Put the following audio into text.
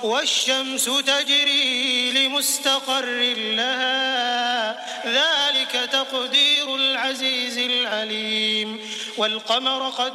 والشمس تجري لمستقر لها ذلك تقدير العزيز العليم والقمر قد